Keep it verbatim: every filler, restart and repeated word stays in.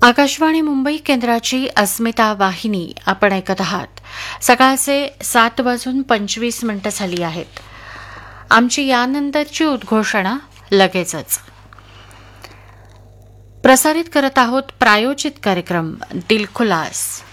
आकाशवाणी मुंबई केंद्राची अस्मिता वाहिनी आपण ऐकत आहात. सकाळचे सात वाजून पंचवीस मिनिटं झाली आहेत. आमची यानंतरची उद्घोषणा लगेचच. प्रसारित करत आहोत प्रायोजित कार्यक्रम दिलखुलास.